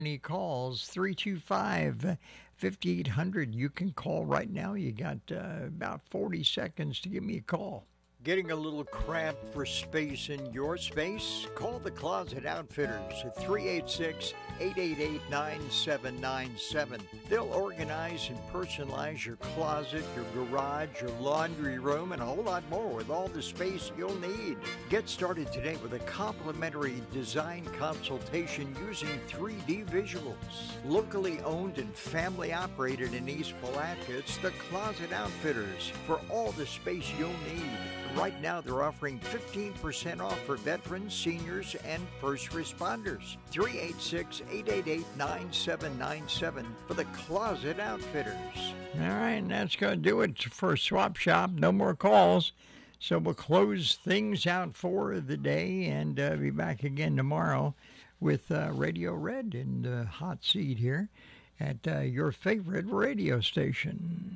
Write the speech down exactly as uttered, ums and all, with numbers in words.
Any calls, three two five, five eight zero zero. You can call right now. You got uh, about forty seconds to give me a call. Getting a little cramped for space in your space? Call the Closet Outfitters at three eight six, eight eight eight, nine seven nine seven. They'll organize and personalize your closet, your garage, your laundry room, and a whole lot more with all the space you'll need. Get started today with a complimentary design consultation using three D visuals. Locally owned and family operated in East Palatka, it's the Closet Outfitters for all the space you'll need. Right now, they're offering fifteen percent off for veterans, seniors, and first responders. three eight six, eight eight eight, nine seven nine seven for the Closet Outfitters. All right, and that's going to do it for Swap Shop. No more calls. So we'll close things out for the day and uh, be back again tomorrow with uh, Radio Red in the hot seat here at uh, your favorite radio station.